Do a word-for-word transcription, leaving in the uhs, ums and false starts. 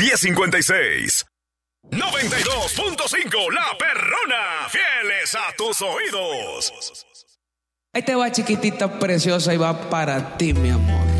diez cincuenta y seis. noventa y dos punto cinco La Perrona, fieles a tus oídos. Ahí te va, chiquitita preciosa, y va para ti, mi amor.